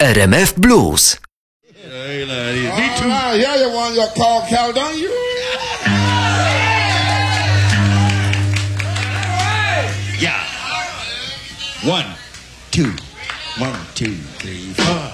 RMF Blues. Hey, lady. Me All too. right, yeah, you want your call, Cal, don't you? Yeah. 1, 2. 1, 2, 3, 4.